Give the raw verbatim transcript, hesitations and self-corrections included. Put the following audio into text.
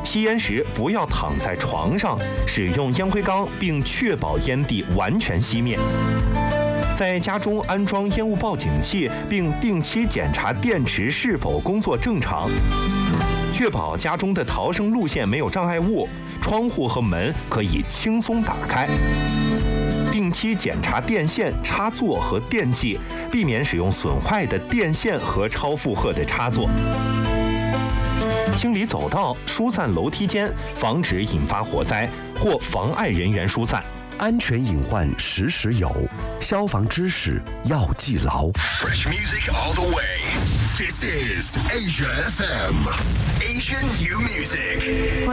吸烟时不要躺在床上，使用烟灰缸，并确保烟蒂完全熄灭。在家中安装烟雾报警器，并定期检查电池是否工作正常，确保家中的逃生路线没有障碍物，窗户和门可以轻松打开。定期检查电线、插座和电器，避免使用损坏的电线和超负荷的插座。清理走道、疏散楼梯间，防止引发火灾或妨碍人员疏散。 安全隐患时时有，消防知识要记牢。 Fresh music all the way. This is Asia F M. Asian New Music.